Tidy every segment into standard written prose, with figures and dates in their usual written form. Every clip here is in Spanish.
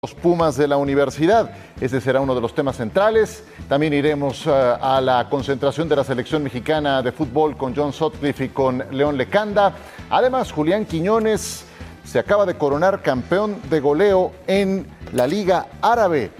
Los Pumas de la universidad. Ese será uno de los temas centrales. También iremos a la concentración de la selección mexicana de fútbol con John Sutcliffe y con León Lecanda. Además, Julián Quiñones se acaba de coronar campeón de goleo en la Liga Árabe.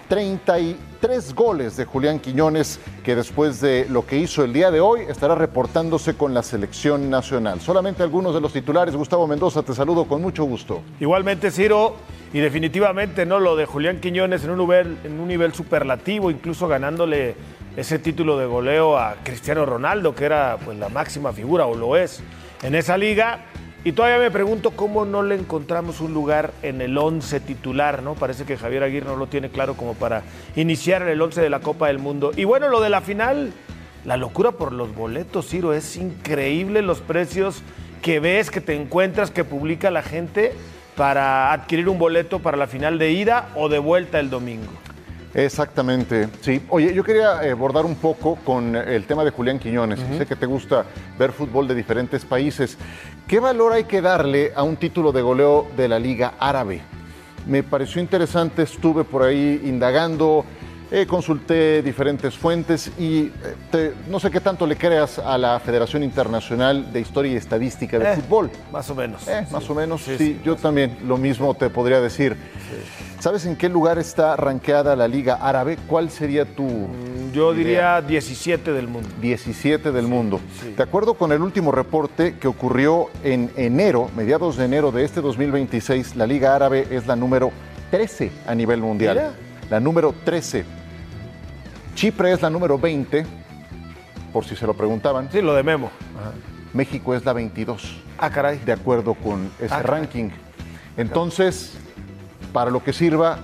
33 goles de Julián Quiñones, que después de lo que hizo el día de hoy estará reportándose con la selección nacional. Solamente algunos de los titulares. Gustavo Mendoza, te saludo con mucho gusto. Igualmente, Ciro, y definitivamente no lo de Julián Quiñones en un nivel superlativo, incluso ganándole ese título de goleo a Cristiano Ronaldo, que era pues la máxima figura, o lo es, en esa liga. Y todavía me pregunto cómo no le encontramos un lugar en el 11 titular, ¿no? Parece que Javier Aguirre no lo tiene claro como para iniciar en el 11 de la Copa del Mundo. Y bueno, lo de la final, la locura por los boletos, Ciro, es increíble los precios que ves, que te encuentras, que publica la gente para adquirir un boleto para la final de ida o de vuelta el domingo. Exactamente, sí. Oye, yo quería abordar un poco con el tema de Julián Quiñones. Sé que te gusta ver fútbol de diferentes países. ¿Qué valor hay que darle a un título de goleo de la Liga Árabe? Me pareció interesante, estuve por ahí indagando, consulté diferentes fuentes y no sé qué tanto le creas a la Federación Internacional de Historia y Estadística de Fútbol. Más o menos. Más o menos, sí. Yo también lo mismo te podría decir. Sí. ¿Sabes en qué lugar está rankeada la Liga Árabe? ¿Cuál sería tu Yo diría 17 del mundo. 17 del mundo. Sí. De acuerdo con el último reporte que ocurrió en enero, mediados de enero de este 2026, la Liga Árabe es la número 13 a nivel mundial. ¿Mira? La número 13. Chipre es la número 20, por si se lo preguntaban. Sí, lo de Memo. Ajá. México es la 22. Ah, caray. De acuerdo con ese ranking. Entonces, para lo que sirva,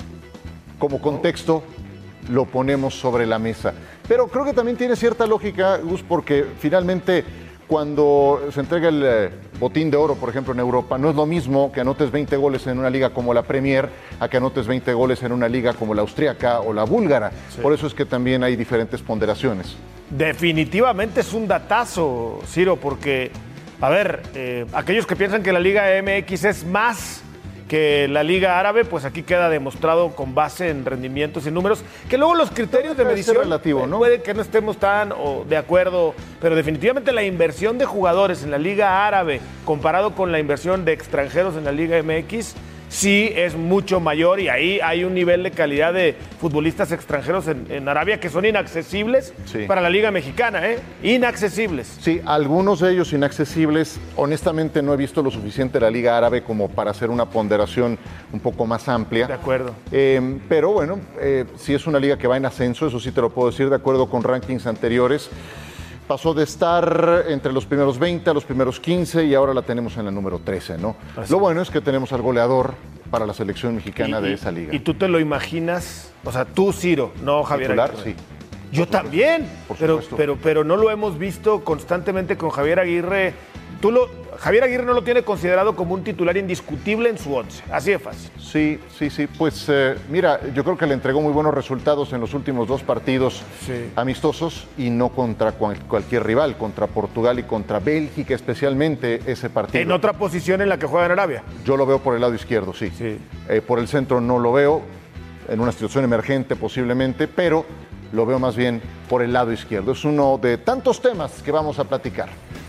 como contexto, lo ponemos sobre la mesa. Pero creo que también tiene cierta lógica, Gus, porque finalmente cuando se entrega el botín de oro, por ejemplo, en Europa, no es lo mismo que anotes 20 goles en una liga como la Premier a que anotes 20 goles en una liga como la austríaca o la búlgara. Sí. Por eso es que también hay diferentes ponderaciones. Definitivamente es un datazo, Ciro, porque, a ver, aquellos que piensan que la Liga MX es más que la Liga Árabe, pues aquí queda demostrado con base en rendimientos y números, que luego los criterios de medición relativo, ¿no? Puede que no estemos tan de acuerdo, pero definitivamente la inversión de jugadores en la Liga Árabe comparado con la inversión de extranjeros en la Liga MX sí es mucho mayor, y ahí hay un nivel de calidad de futbolistas extranjeros en Arabia que son inaccesibles para la Liga Mexicana, inaccesibles. Sí, algunos de ellos inaccesibles. Honestamente no he visto lo suficiente de la Liga Árabe como para hacer una ponderación un poco más amplia. De acuerdo. Pero bueno, sí es una liga que va en ascenso, eso sí te lo puedo decir, de acuerdo con rankings anteriores. Pasó de estar entre los primeros 20 a los primeros 15 y ahora la tenemos en la número 13, ¿no? Así. Lo bueno es que tenemos al goleador para la selección mexicana de esa liga. ¿Y tú te lo imaginas? O sea, tú, Ciro, no Javier Titular, Aguirre. Sí. Yo también, por pero no lo hemos visto constantemente con Javier Aguirre. Javier Aguirre no lo tiene considerado como un titular indiscutible en su 11, así de fácil. Sí. Pues mira, yo creo que le entregó muy buenos resultados en los últimos 2 partidos amistosos y no contra cualquier rival, contra Portugal y contra Bélgica especialmente ese partido. En otra posición en la que juega en Arabia. Yo lo veo por el lado izquierdo, sí. Por el centro no lo veo, en una situación emergente posiblemente, pero lo veo más bien por el lado izquierdo. Es uno de tantos temas que vamos a platicar.